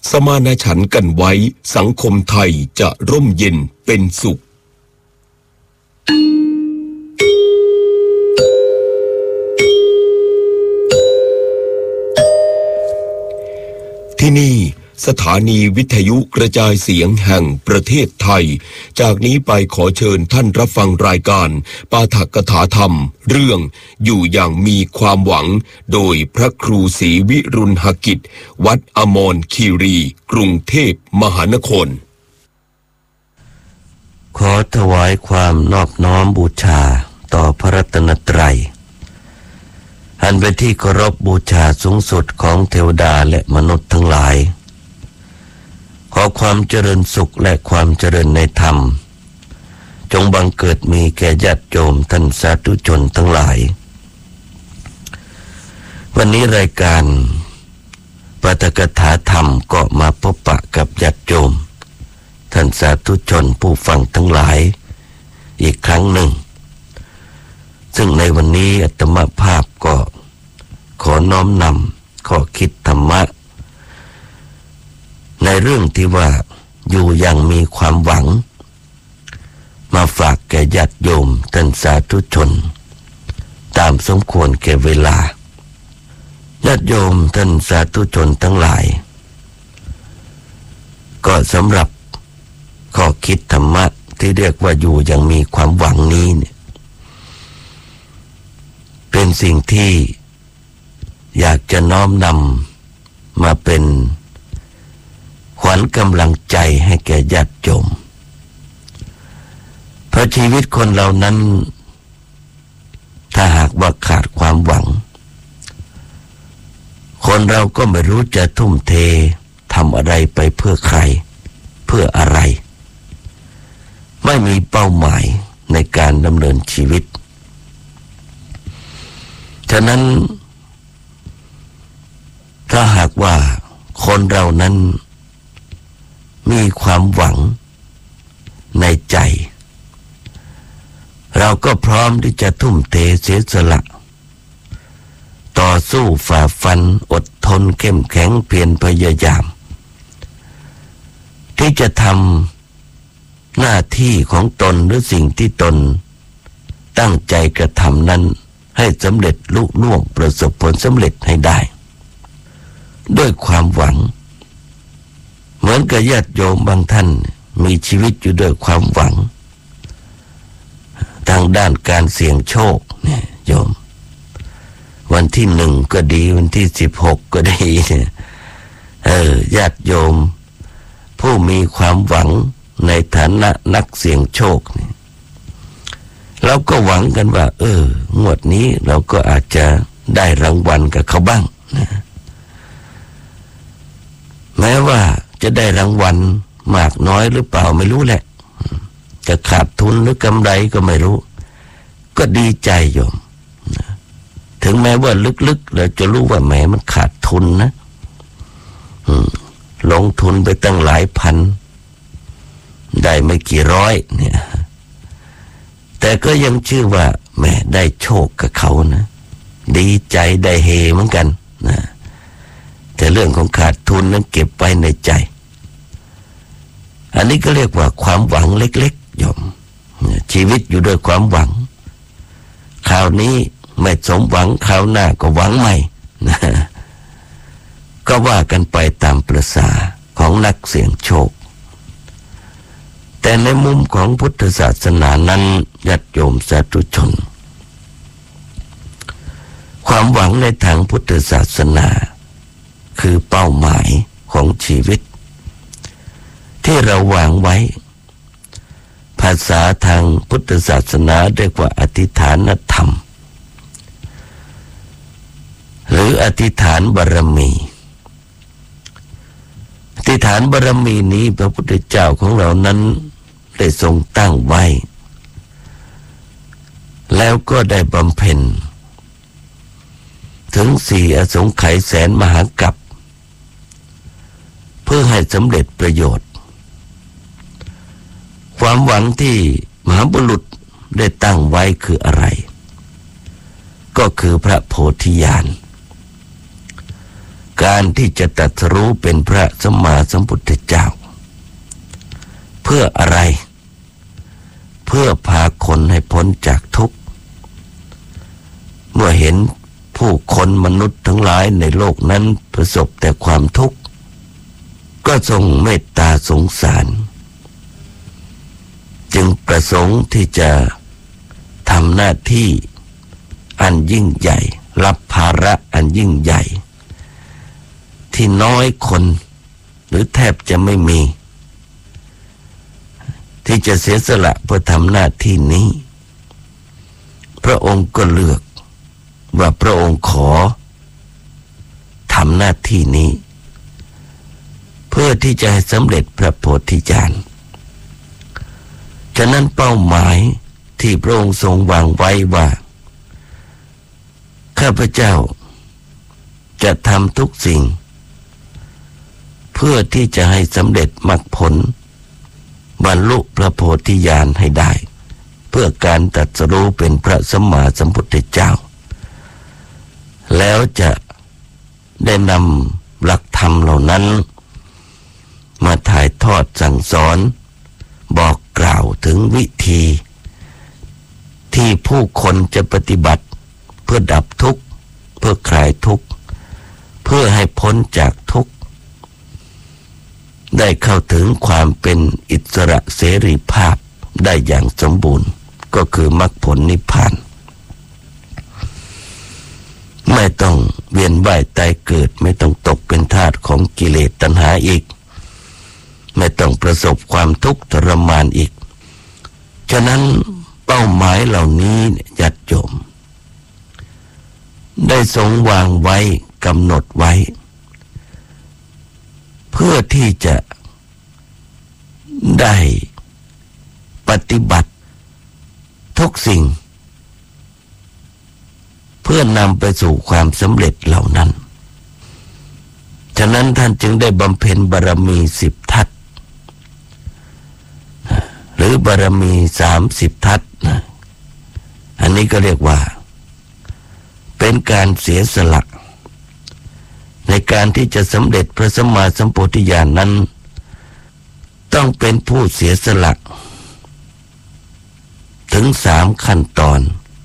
สมานฉันท์กันไว้สังคมไทยจะร่มเย็นเป็นสุขที่นี่สถานีวิทยุกระจายเสียงแห่งประเทศไทยจากนี้ไปขอเชิญท่านรับฟังรายการปาฐกถาธรรมเรื่องอยู่อย่างมีความหวังโดยพระครูศรีวิรุณหกิจวัดอมรคีรีกรุงเทพมหานครขอถวายความนอบน้อมบูชาต่อพระรัตนตรัยอันเป็นที่เคารพบูชาสูงสุดของเทวดาและมนุษย์ทั้งหลายขอความเจริญสุขและความเจริญในธรรมจงบังเกิดมีแก่ญาติโยมท่านสาธุชนทั้งหลายวันนี้รายการปาฐกถาธรรมก็มาพบปะกับญาติโยมท่านสาธุชนผู้ฟังทั้งหลายอีกครั้งหนึ่งซึ่งในวันนี้อาตมาภาพก็ขอน้อมนำข้อคิดธรรมะในเรื่องที่ว่าอยู่อย่างมีความหวังมาฝากแก่ญาติโยมท่านสาธุชนตามสมควรแก่เวลาญาติโยมท่านสาธุชนทั้งหลายก็สำหรับข้อคิดธรรมะที่เรียกว่าอยู่อย่างมีความหวังนี้เนี่ยเป็นสิ่งที่อยากจะน้อมนำมาเป็นขวัญกำลังใจให้แก่ญาติโยมเพราะชีวิตคนเรานั้นถ้าหากว่าขาดความหวังคนเราก็ไม่รู้จะทุ่มเททำอะไรไปเพื่อใครเพื่ออะไรไม่มีเป้าหมายในการดำเนินชีวิตฉะนั้นถ้าหากว่าคนเรานั้นมีความหวังในใจเราก็พร้อมที่จะทุ่มเทเสียสละต่อสู้ฝ่าฟันอดทนเข้มแข็งเพียรพยายามที่จะทำหน้าที่ของตนหรือสิ่งที่ตนตั้งใจกระทำนั้นให้สำเร็จลุล่วงประสบผลสำเร็จให้ได้ด้วยความหวังเหมือนกับญาติโยมบางท่านมีชีวิตอยู่ด้วยความหวังทางด้านการเสี่ยงโชคเนี่ยโยมวันที่1ก็ดีวันที่16ก็ดีเนี่ยญาติโยมผู้มีความหวังในฐานะนักเสี่ยงโชคเนี่ยเราก็หวังกันว่างวดนี้เราก็อาจจะได้รางวัลกับเขาบ้างนะแม้ว่าจะได้รางวัลมากน้อยหรือเปล่าไม่รู้แหละจะขาดทุนหรือกำไรก็ไม่รู้ก็ดีใจโยมถึงแม้ว่าลึกๆเราจะรู้ว่าแหมมันขาดทุนนะลงทุนไปตั้งหลายพันได้ไม่กี่ร้อยเนี่ยแต่ก็ยังชื่อว่าแหมได้โชคกับเขานะดีใจได้เฮเหมือนกันนะแต่เรื่องของขาดทุนนั้นเก็บไว้ในใจอันนี้ก็เรียกว่าความหวังเล็กๆโยมชีวิตอยู่ด้วยความหวังคราวนี้ไม่สมหวังคราวหน้าก็หวังใหม่นะก็ว่ากันไปตามประสาของนักเสี่ยงโชคแต่ในมุมของพุทธศาสนานั้นญาติโยมสาธุชนความหวังในทางพุทธศาสนาคือเป้าหมายของชีวิตที่เราวางไว้ภาษาทางพุทธศาสนาเรียกว่าอธิษฐานธรรมหรืออธิษฐานบารมีอธิษฐานบารมีนี้พระพุทธเจ้าของเรานั้นได้ทรงตั้งไว้แล้วก็ได้บำเพ็ญถึง4 อสงไขยแสนมหากัปเพื่อให้สำเร็จประโยชน์ความหวังที่มหาบุรุษได้ตั้งไว้คืออะไรก็คือพระโพธิญาณกการที่จะตรัสรู้เป็นพระสัมมาสัมพุทธเจ้าเพื่ออะไรเพื่อพาคนให้พ้นจากทุกข์เมื่อเห็นผู้คนมนุษย์ทั้งหลายในโลกนั้นประสบแต่ความทุกข์ก็ทรงเมตตาสงสารจึงประสงค์ที่จะทำหน้าที่อันยิ่งใหญ่รับภาระอันยิ่งใหญ่ที่น้อยคนหรือแทบจะไม่มีที่จะเสียสละเพื่อทำหน้าที่นี้พระองค์ก็เลือกว่าพระองค์ขอทำหน้าที่นี้เพื่อที่จะให้สำเร็จพระโพธิญาณฉะนั้นเป้าหมายที่พระองค์ทรงวางไว้ว่าข้าพเจ้าจะทำทุกสิ่งเพื่อที่จะให้สำเร็จมรรคผลบรรลุพระโพธิญาณให้ได้เพื่อการตรัสรู้เป็นพระสัมมาสัมพุทธเจ้าแล้วจะได้นำหลักธรรมเหล่านั้นมาถ่ายทอดสั่งสอนบอกกล่าวถึงวิธีที่ผู้คนจะปฏิบัติเพื่อดับทุกข์เพื่อคลายทุกข์เพื่อให้พ้นจากทุกข์ได้เข้าถึงความเป็นอิสระเสรีภาพได้อย่างสมบูรณ์ก็คือมรรคผลนิพพานไม่ต้องเวียนว่ายตายเกิดไม่ต้องตกเป็นทาสของกิเลสตัณหาอีกไม่ต้องประสบความทุกข์ทรมานอีกฉะนั้นเป้าหมายเหล่านี้ญาติโยมได้ทรงวางไว้กำหนดไว้เพื่อที่จะได้ปฏิบัติทุกสิ่งเพื่อนำไปสู่ความสำเร็จเหล่านั้นฉะนั้นท่านจึงได้บำเพ็ญบารมี10 ทัศหรือบารมี30 ทัศอันนี้ก็เรียกว่าเป็นการเสียสละในการที่จะสำเร็จพระสัมมาสัมโพธิญาณนั้นต้องเป็นผู้เสียสละถึง3 ขั้นตอน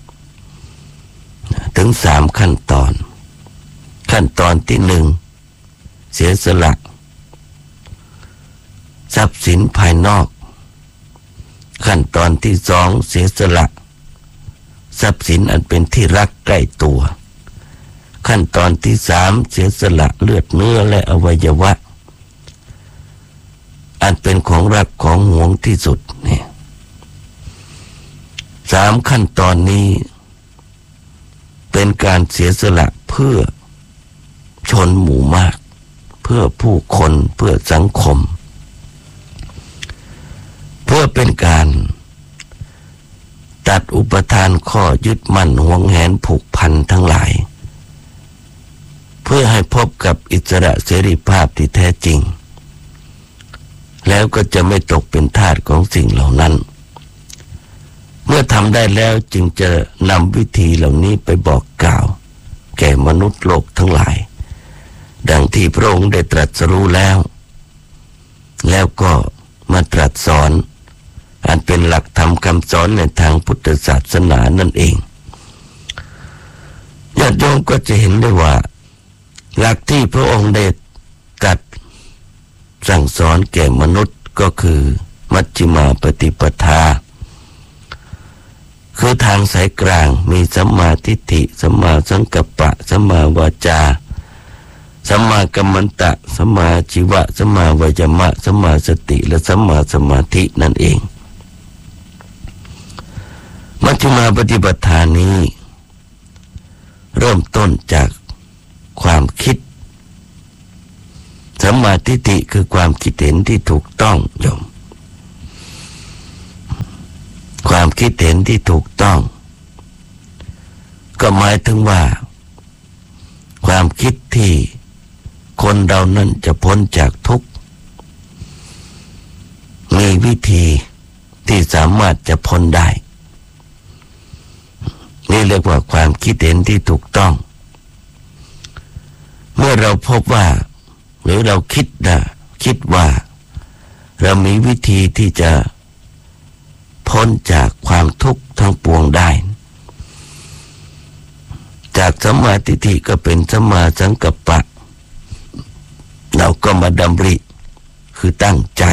ถึง3 ขั้นตอนขั้นตอนที่1เสียสละทรัพย์สินภายนอกขั้นตอนที่2เสียสละทรัพย์สินอันเป็นที่รักใกล้ตัวขั้นตอนที่3เสียสละเลือดเนื้อและอวัยวะอันเป็นของรักของหวงที่สุดเนี่ย3 ขั้นตอนนี้เป็นการเสียสละเพื่อชนหมู่มากเพื่อผู้คนเพื่อสังคมเพื่อเป็นการตัดอุปทานข้อยึดมั่นหวงแหนผูกพันทั้งหลายเพื่อให้พบกับอิสระเสรีภาพที่แท้จริงแล้วก็จะไม่ตกเป็นทาสของสิ่งเหล่านั้นเมื่อทำได้แล้วจึงจะนำวิธีเหล่านี้ไปบอกกล่าวแก่มนุษย์โลกทั้งหลายดังที่พระองค์ได้ตรัสรู้แล้วก็มาตรัสสอนอันเป็นหลักธรรมคำสอนในทางพุทธศาสนานั่นเองญาติโยมก็จะเห็นได้ว่าหลักที่พระองค์ได้ตรัสสั่งสอนแก่มนุษย์ก็คือมัชฌิมาปฏิปทาคือทางสายกลางมีสัมมาทิฏฐิสัมมาสังกัปปะสัมมาวาจาสัมมากัมมันตะสัมมาชีวะสัมมาวิมัมมะสัมมาสติและสัมมาสมาธินั่นเองมัชฌิมาปฏิปทานี้เริ่มต้นจากความคิดสัมมาทิฏฐิคือความคิดเห็นที่ถูกต้องโยมความคิดเห็นที่ถูกต้องก็หมายถึงว่าความคิดที่คนเรานั้นจะพ้นจากทุกข์มีวิธีที่สามารถจะพ้นได้นี่เรียกว่าความคิดเห็นที่ถูกต้องเมื่อเราพบว่าหรือเราคิดว่าเรามีวิธีที่จะพ้นจากความทุกข์ทั้งปวงได้จากสัมมาทิฏฐิก็เป็นสัมมาสังกัปปะเราก็มาดำริคือตั้งใจ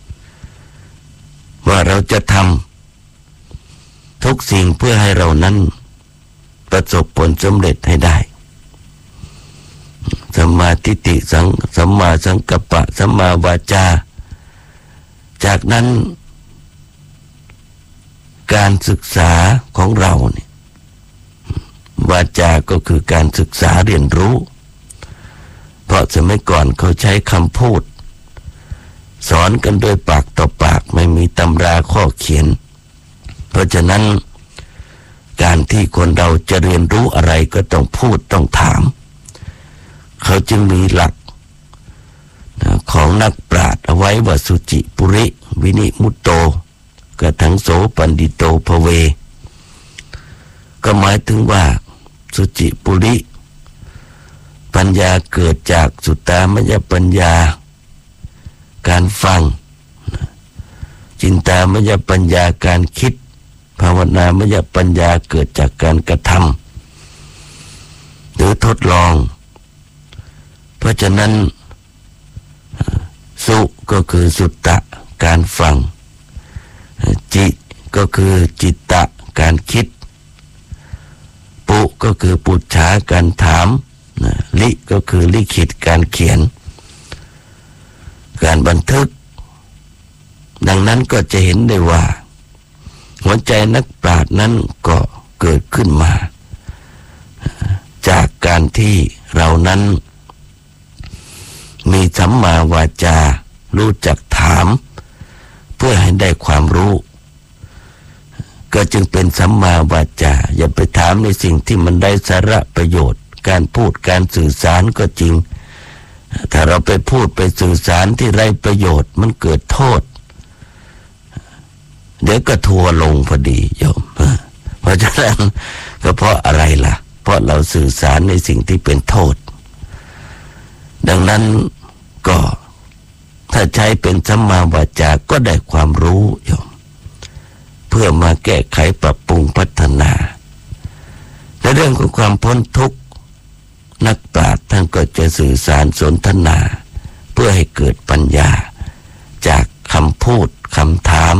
ว่าเราจะทำทุกสิ่งเพื่อให้เรานั้นประสบผลสำเร็จให้ได้สัมมาทิฏฐิสัมมาสังกัปปะสัมมาวาจาจากนั้นการศึกษาของเราเนี่ยวาจาก็คือการศึกษาเรียนรู้เพราะสมัยก่อนเขาใช้คำพูดสอนกันโดยปากต่อปากไม่มีตำราข้อเขียนเพราะฉะนั้นการที่คนเราจะเรียนรู้อะไรก็ต้องพูดต้องถามเขาจึงมีหลักของนักปราชญ์เอาไว้ว่าสุจิปุริวินิมุตโตกถังโสปันดิโตภเวก็หมายถึงว่าสุจิปุริปัญญาเกิดจากสุตตามยปัญญาการฟังจินตามยปัญญาการคิดภาวนามยปัญญาเกิดจากการกระทำหรือทดลองเพราะฉะนั้นสุก็คือสุตตะการฟังจิก็คือจิตตะการคิดปุก็คือปุจฉาการถามลิก็คือลิขิตการเขียนการบันทึกดังนั้นก็จะเห็นได้ว่าหัวใจนักปราชญ์นั้นก็เกิดขึ้นมาจากการที่เรานั้นมีสัมมาวาจารู้จักถามเพื่อให้ได้ความรู้ก็จึงเป็นสัมมาวาจาอย่าไปถามในสิ่งที่มันได้สาระประโยชน์การพูดการสื่อสารก็จริงถ้าเราไปพูดไปสื่อสารที่ไร้ประโยชน์มันเกิดโทษเดี๋ยวก็ทัวลงพอดีโยมเพราะฉะนั้นก็เพราะอะไรล่ะเพราะเราสื่อสารในสิ่งที่เป็นโทษดังนั้นก็ถ้าใช้เป็นสัมมาวาจาก็ได้ความรู้โยมเพื่อมาแก้ไขปรับปรุงพัฒนาในเรื่องของความพ้นทุกข์นักปราชญ์ท่านก็จะสื่อสารสนทนาเพื่อให้เกิดปัญญาจากคำพูดคำถาม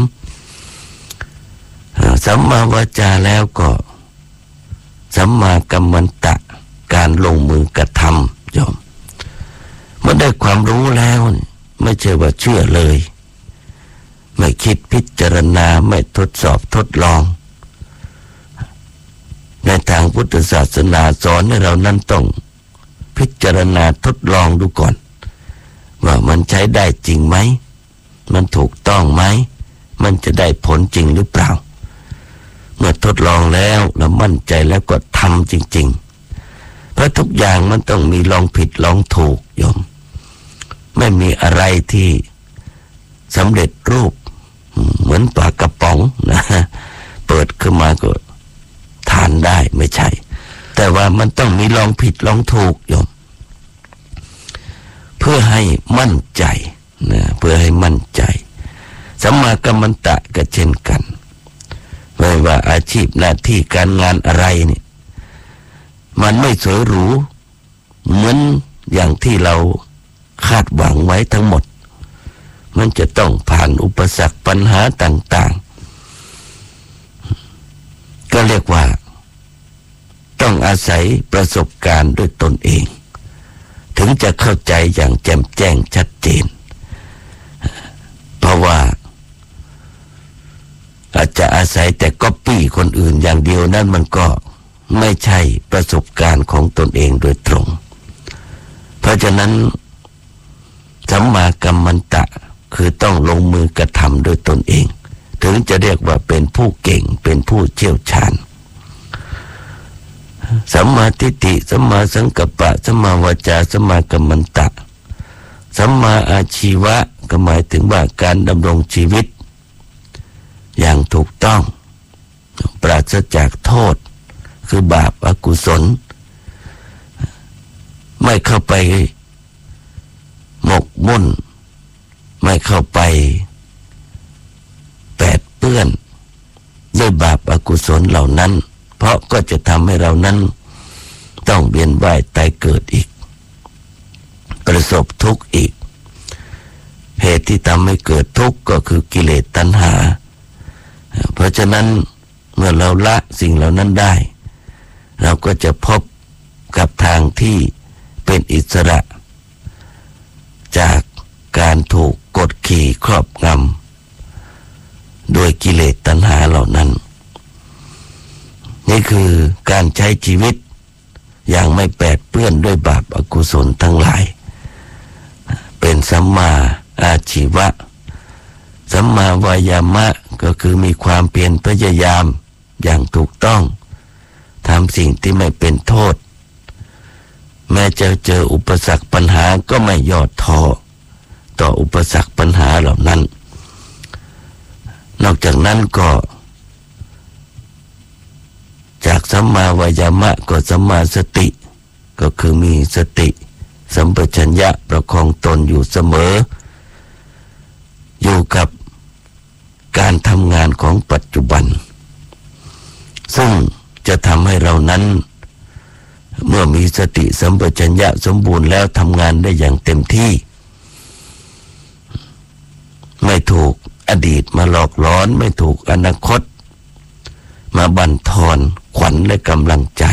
สัมมาวาจาแล้วก็สัมมากัมมันตะการลงมือกระทำโยมเมื่อได้ความรู้แล้วไม่ใช่ว่าเชื่อเลยไม่คิดพิจารณาไม่ทดสอบทดลองในทางพุทธศาสนาสอนให้เรานั้นต้องพิจารณาทดลองดูก่อนว่ามันใช้ได้จริงไหมมันถูกต้องไหมมันจะได้ผลจริงหรือเปล่าเมื่อทดลองแล้วเรามั่นใจแล้วก็ทำจริงๆเพราะทุกอย่างมันต้องมีลองผิดลองถูกโยมไม่มีอะไรที่สำเร็จรูปเหมือนปลากระป๋องนะเปิดขึ้นมาก็ทานได้ไม่ใช่แต่ว่ามันต้องมีลองผิดลองถูกโยมเพื่อให้มั่นใจนะเพื่อให้มั่นใจสัมมากัมมันตะก็เช่นกันไม่ว่าอาชีพหน้าที่การงานอะไรเนี่ยมันไม่สวยหรูเหมือนอย่างที่เราคาดหวังไว้ทั้งหมดมันจะต้องผ่านอุปสรรคปัญหาต่างๆก็เรียกว่าต้องอาศัยประสบการณ์ด้วยตนเองถึงจะเข้าใจอย่างแจ่มแจ้งชัดเจนเพราะว่าอาจจะอาศัยแต่ก๊อปปี้คนอื่นอย่างเดียวนั้นมันก็ไม่ใช่ประสบการณ์ของตนเองโดยตรงเพราะฉะนั้นสัมมากัมมันตะคือต้องลงมือกระทำด้วยตนเองถึงจะเรียกว่าเป็นผู้เก่งเป็นผู้เชี่ยวชาญสัมมาทิฏฐิสัมมาสังกัปปะสัมมาวาจาสัมมากัมมันตะสัมมาอาชีวะก็หมายถึงว่าการดำรงชีวิตอย่างถูกต้องปราศจากโทษคือบาปอกุศลไม่เข้าไปหมกมุ่นไม่เข้าไปแปดเปื้อนด้วยบาปอกุศลเหล่านั้นเพราะก็จะทำให้เรานั้นต้องเวียนว่ายตายเกิดอีกประสบทุกข์อีกเหตุที่ทำให้เกิดทุกข์ก็คือกิเลสตัณหาเพราะฉะนั้นเมื่อเราละสิ่งเหล่านั้นได้เราก็จะพบกับทางที่เป็นอิสระจากการถูกกดขี่ครอบงำโดยกิเลสตัณหาเหล่านั้นนี่คือการใช้ชีวิตอย่างไม่แปดเปื้อนด้วยบาปอกุศลทั้งหลายเป็นสัมมาอาชีวะสัมมาวายามะก็คือมีความเพียรพยายามอย่างถูกต้องทำสิ่งที่ไม่เป็นโทษแม้จะเจออุปสรรคปัญหาก็ไม่ย่อท้อต่ออุปสรรคปัญหาเหล่านั้นนอกจากนั้นก็จากสัมมาวายามะก็สัมมาสติก็คือมีสติสัมปชัญญะประคองตนอยู่เสมออยู่กับการทำงานของปัจจุบันซึ่งจะทำให้เรานั้นเมื่อมีสติสัมปชัญญะสมบูรณ์แล้วทำงานได้อย่างเต็มที่ไม่ถูกอดีตมาหลอกหลอนไม่ถูกอนาคตมาบั่นทอนขวัญและกำลังใจ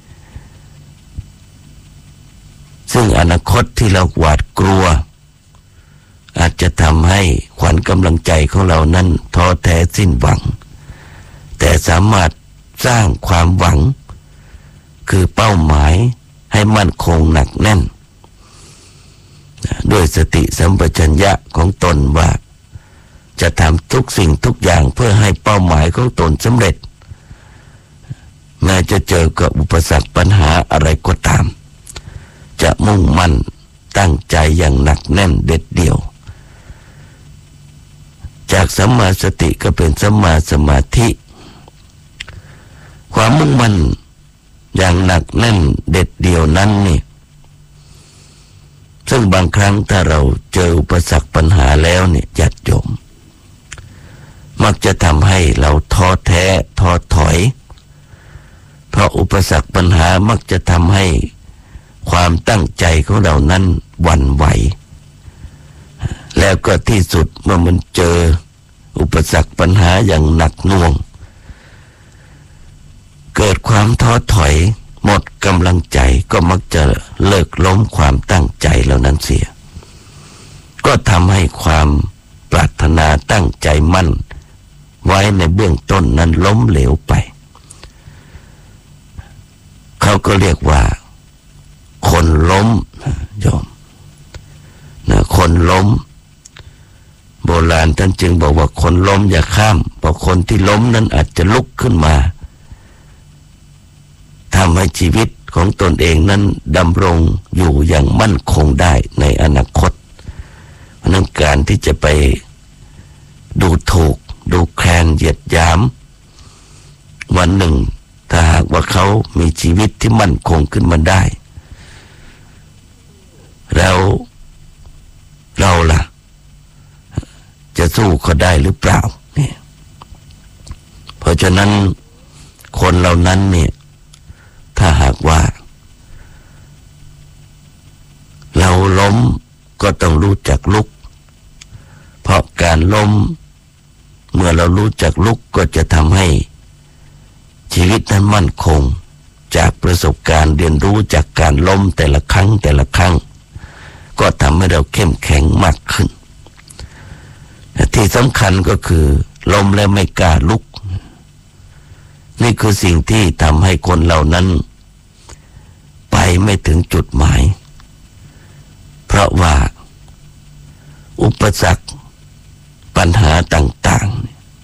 ซึ่งอนาคตที่เราหวาดกลัวอาจจะทำให้ขวัญกำลังใจของเรานั้นท้อแท้สิ้นหวังแต่สามารถสร้างความหวังคือเป้าหมายให้มั่นคงหนักแน่นด้วยสติสัมปชัญญะของตนว่าจะทำทุกสิ่งทุกอย่างเพื่อให้เป้าหมายของตนสำเร็จแม้จะเจอกับอุปสรรคปัญหาอะไรก็ตามจะมุ่งมั่นตั้งใจอย่างหนักแน่นเด็ดเดี่ยวจากสัมมาสติก็เป็นสัมมาสมาธิความมุ่งมั่นอย่างหนักแน่นเด็ดเดี่ยวนั้นนี่ซึ่งบางครั้งถ้าเราเจออุปสรรคปัญหาแล้วเนี่ยญาติโยมมักจะทำให้เราท้อแท้ท้อถอยเพราะอุปสรรคปัญหามักจะทำให้ความตั้งใจของเรานั้นหวั่นไหวแล้วก็ที่สุดเมื่อมันเจออุปสรรคปัญหาอย่างหนักหน่วงเกิดความท้อถอยหมดกำลังใจก็มักจะเลิกล้มความตั้งใจเหล่านั้นเสียก็ทำให้ความปรารถนาตั้งใจมั่นไว้ในเบื้องต้นนั้นล้มเหลวไปเขาก็เรียกว่าคนล้มโยมนะคนล้มโบราณท่านจึงบอกว่าคนล้มอย่าข้ามเพราะคนที่ล้มนั้นอาจจะลุกขึ้นมาทำให้ชีวิตของตนเองนั้นดำรงอยู่อย่างมั่นคงได้ในอนาคตเพราะนั้นการที่จะไปดูถูกดูแคลนเหยียดหยามวันหนึ่งถ้าหากว่าเขามีชีวิตที่มั่นคงขึ้นมาได้แล้วเราล่ะจะสู้เขาได้หรือเปล่าเนี่ยเพราะฉะนั้นคนเหล่านั้นเนี่ยถ้าหากว่าเราล้มก็ต้องรู้จักลุกเพราะการล้มเมื่อเรารู้จักลุกก็จะทำให้ชีวิตนั้นมั่นคงจากประสบการณ์เรียนรู้จากการล้มแต่ละครั้งก็ทำให้เราเข้มแข็งมากขึ้นที่สำคัญก็คือล้มแล้วไม่กล้าลุกนี่คือสิ่งที่ทำให้คนเหล่านั้นไปไม่ถึงจุดหมายเพราะว่าอุปสรรคปัญหาต